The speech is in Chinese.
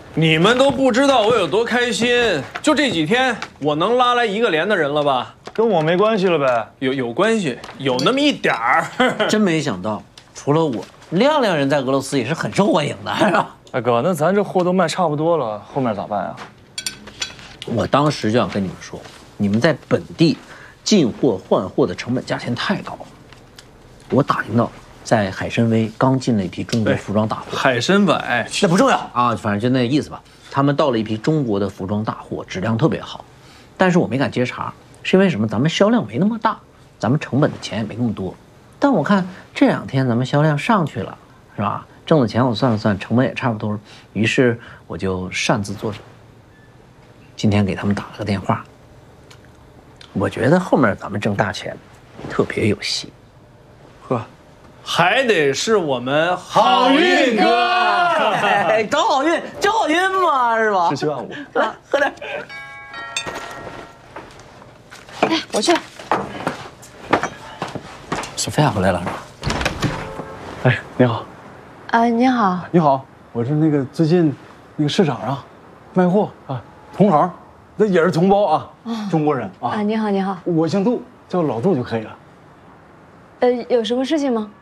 你们都不知道我有多开心，就这几天，我能拉来1个连的人了吧？ 跟我没关系了呗？ 有关系，有那么一点儿。 真没想到，除了我，亮亮人在俄罗斯也是很受欢迎的，是吧？ 大哥，那咱这货都卖差不多了，后面咋办呀？ 我当时就想跟你们说，你们在本地进货换货的成本价钱太高了。我打听到，在海参崴刚进了一批中国服装大货。 海参崴那不重要啊，反正就那意思吧。他们到了一批中国的服装大货，质量特别好，但是我没敢接茬，是因为什么？咱们销量没那么大，咱们成本的钱也没那么多。但我看这2天咱们销量上去了，是吧？挣的钱我算了算，成本也差不多，于是我就擅自做主。今天给他们打了个电话，我觉得后面咱们挣大钱，特别有戏。 呵，还得是我们好运哥， 哎，找好运，交好运嘛，是吧 ？17.5万， 来喝点。 哎，我去。 索菲亚回来了是吧？ 哎，你好。 你好。 你好，我是那个最近那个市场上卖货啊，同行，那也是同胞啊，中国人啊。 你好，你好。 我姓杜，叫老杜就可以了。 有什么事情吗？